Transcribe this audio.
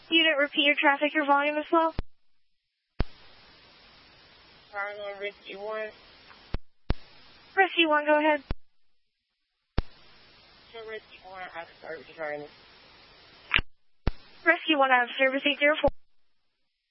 Unit, repeat your traffic. Your volume is low. Carlo, Risky 1. Risky 1, go ahead. So Risky 1, I have service running. Rescue 1 out of service 804.